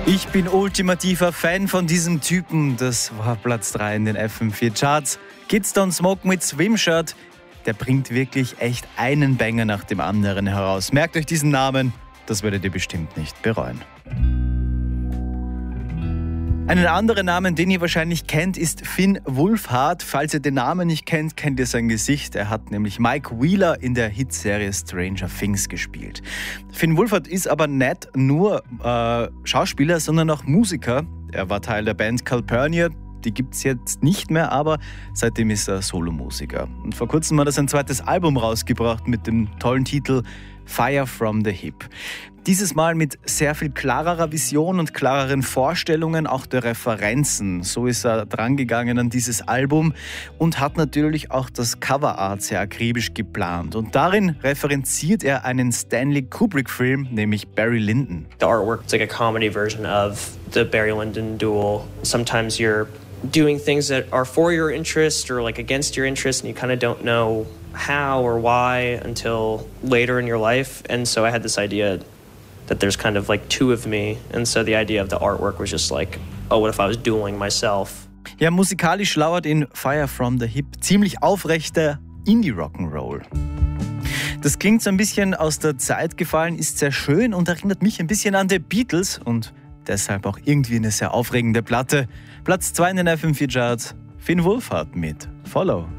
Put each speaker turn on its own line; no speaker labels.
Ich bin ultimativer Fan von diesem Typen. Das war Platz 3 in den FM4 Charts. Kids Don't Smoke mit Swimshirt. Der bringt wirklich echt einen Banger nach dem anderen heraus. Merkt euch diesen Namen, das werdet ihr bestimmt nicht bereuen. Einen anderen Namen, den ihr wahrscheinlich kennt, ist Finn Wolfhard. Falls ihr den Namen nicht kennt, kennt ihr sein Gesicht. Er hat nämlich Mike Wheeler in der Hitserie Stranger Things gespielt. Finn Wolfhard ist aber nicht nur Schauspieler, sondern auch Musiker. Er war Teil der Band Calpurnia. Die gibt es jetzt nicht mehr, aber seitdem ist er Solomusiker. Und vor kurzem hat er sein zweites Album rausgebracht mit dem tollen Titel Fire from the Hip. Dieses Mal mit sehr viel klarerer Vision und klareren Vorstellungen, auch der Referenzen. So ist er drangegangen an dieses Album und hat natürlich auch das Coverart sehr akribisch geplant. Und darin referenziert er einen Stanley Kubrick-Film, nämlich Barry Lyndon.
The artwork is like a comedy version of the Barry Lyndon duel. Sometimes you're doing things that are for your interest or like against your interest and you kind of don't know how or why until later in your life. And so I had this idea that there's kind of like two of me. And so the idea of the artwork was just like, oh, what if I was dueling myself?
Ja, musikalisch lauert in Fire from the Hip ziemlich aufrechter Indie-Rock'n'Roll. Das klingt so ein bisschen aus der Zeit gefallen, ist sehr schön und erinnert mich ein bisschen an die Beatles und deshalb auch irgendwie eine sehr aufregende Platte. Platz 2 in den FM4 Charts, Finn Wolfhard mit Follow.